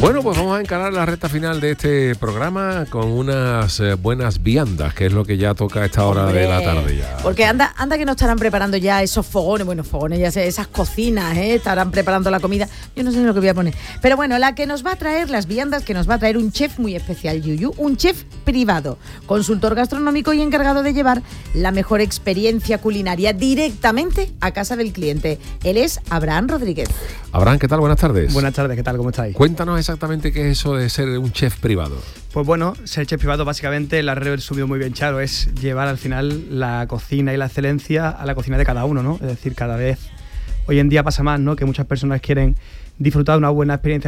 Bueno, pues vamos a encarar la recta final de este programa con unas buenas viandas, que es lo que ya toca a esta hora de la tarde ya. Porque anda que no estarán preparando ya esos fogones, ya sé, esas cocinas, estarán preparando la comida. Yo no sé lo que voy a poner. Pero bueno, la que nos va a traer, las viandas que nos va a traer un chef muy especial, Yuyu, un chef privado, consultor gastronómico y encargado de llevar la mejor experiencia culinaria directamente a casa del cliente. Él es Abraham Rodríguez. Abraham, ¿qué tal? Buenas tardes. Buenas tardes, ¿qué tal? ¿Cómo estáis? Cuéntanos exactamente qué es eso de ser un chef privado. Pues bueno, ser chef privado básicamente, la resumido muy bien Charo, es llevar al final la cocina y la excelencia a la cocina de cada uno, ¿no? Es decir, cada vez, hoy en día pasa más, ¿no? Que muchas personas quieren disfrutar de una buena experiencia